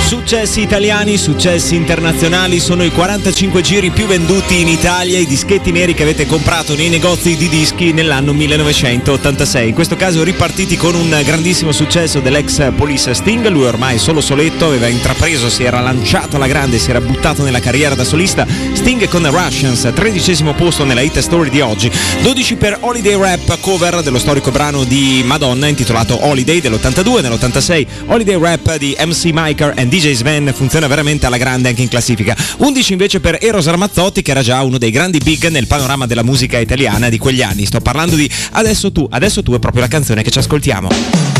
Successi italiani, successi internazionali, sono i 45 giri più venduti in Italia, i dischetti neri che avete comprato nei negozi di dischi nell'anno 1986. In questo caso ripartiti con un grandissimo successo dell'ex Police Sting, lui ormai solo soletto, aveva intrapreso, si era lanciato alla grande, si era buttato nella carriera da solista. Sting con Russians, 13° posto nella hit story di oggi. 12 per Holiday Rap, cover dello storico brano di Madonna intitolato Holiday dell'82. Nell'86 Holiday Rap di MC Miker and DJ Sven funziona veramente alla grande anche in classifica. 11 invece per Eros Ramazzotti, che era già uno dei grandi big nel panorama della musica italiana di quegli anni. Sto parlando di Adesso tu è proprio la canzone che ci ascoltiamo.